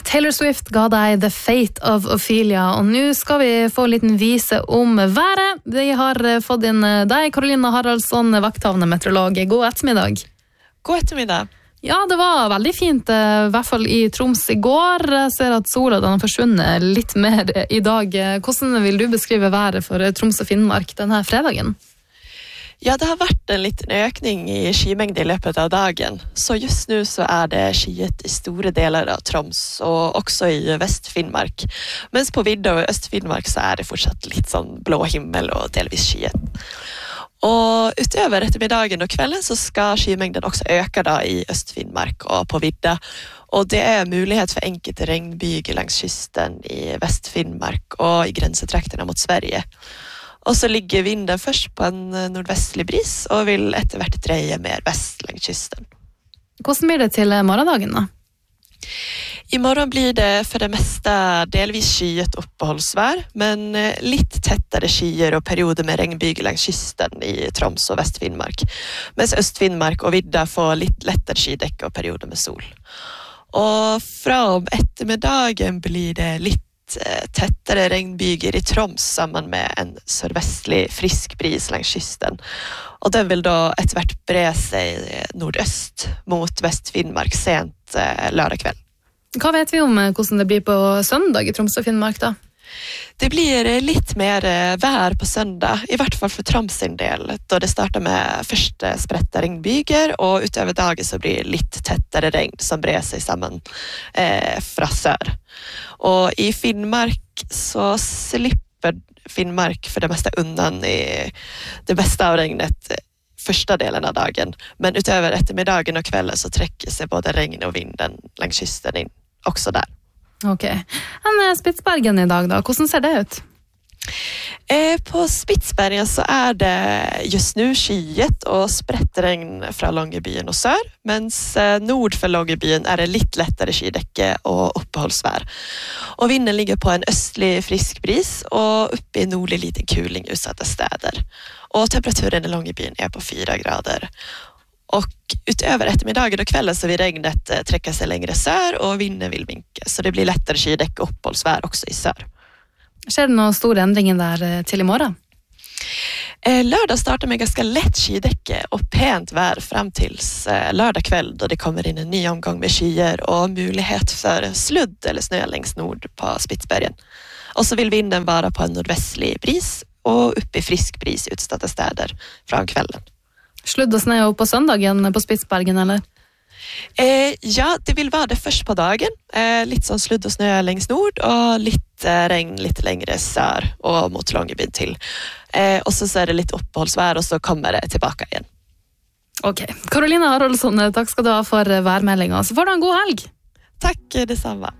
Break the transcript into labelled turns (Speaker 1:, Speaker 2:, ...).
Speaker 1: Taylor Swift ga deg The Fate of Ophelia, og nå skal vi få en liten vise om været. Vi har fått inn deg, Karolina Haraldsson, vakthavende meteorolog. God ettermiddag.
Speaker 2: God ettermiddag.
Speaker 1: Ja, det var veldig fint, i hvert fall i Troms i går. Jeg ser at sola den har forsvunnet litt mer i dag. Hvordan vil du beskrive været for Troms og Finnmark denne fredagen?
Speaker 2: Ja, det har vært en liten økning i skymengde i løpet av dagen. Så just nå så det skyet i store deler av Troms, og også i Vest-Finnmark. Mens på vidda og Øst-Finnmark så det fortsatt litt sånn blå himmel og delvis skyet. Og utover ettermiddagen og kvelden så skal skymengden også øke da i Øst-Finnmark og på vidda. Og det mulighet for enkelte regnbyger langs kysten i Vest-Finnmark og i grensetrektene mot Sverige. Og så ligger vinden først på en nordvestlig bris, og vil etter hvert dreie mer vest langs kysten.
Speaker 1: Hvordan blir det til morgendagen da?
Speaker 2: I morgen blir det for det meste delvis skyet oppholdsvær, men litt tettere skyer og perioder med regnbyger langs kysten i Troms og Vest-Finnmark, mens Øst-Finnmark og vidda får litt lettere skydekke og perioder med sol. Og fra om ettermiddagen blir det litt tettere regnbyger i Troms sammen med en sørvestlig frisk bris langs kysten. Og den vil da etter hvert bre seg nordøst mot Vest-Finnmark sent lørdag kveld.
Speaker 1: Hva vet vi om hvordan det blir på søndag i Troms og Finnmark da?
Speaker 2: Det blir litt mer vær på søndag, i hvert fall for Troms sin del, da det starter med første spredte regnbyger, og utover dagen så blir det litt tettere regn som brer seg sammen fra sør. Og i Finnmark så slipper Finnmark for det meste undan i det meste av regnet første delen av dagen, men utover ettermiddagen og kvelden så trekker seg både regn og vinden langs kysten inn, også der.
Speaker 1: Ok. Spitsbergen i dag da, hvordan ser det ut?
Speaker 2: På Spitsbergen så det just nu skyet og spredt regn fra Longyearbyen og sør, mens nord for Longyearbyen det litt lettere skydekke og oppholdsvær. Og vinden ligger på en østlig frisk bris og oppe i nordlig liten kuling utsatte steder. Og temperaturen i Longyearbyen på 4 grader. Og utover ettermiddagen og kvelden så vil regnet trekke seg lengre sør, og vinden vil minke, så det blir lettere skydekke og oppholdsvær også i sør.
Speaker 1: Skjer det noen store endringer der til i morgen?
Speaker 2: Lørdag starter med ganske lett skydekke og pent vær frem til lørdag kveld, da det kommer inn en ny omgang med skyer og mulighet for sludd eller snø lengst nord på Spitsbergen. Og så vil vinden være på en nordvestlig bris og oppe i frisk bris utsatte steder fra kvelden.
Speaker 1: Sludd og snø opp på søndagen på Spitsbergen, eller?
Speaker 2: Ja, det vil være det først på dagen. Litt sånn sludd og snø lengst nord, og litt regn litt lengre sør og mot Longyearbyen til. Og så det litt oppholdsvær, og så kommer det tilbake igjen.
Speaker 1: Ok. Karolina Haraldsson, takk skal du ha for værmeldingen. Så får du en god helg.
Speaker 2: Takk, det samme.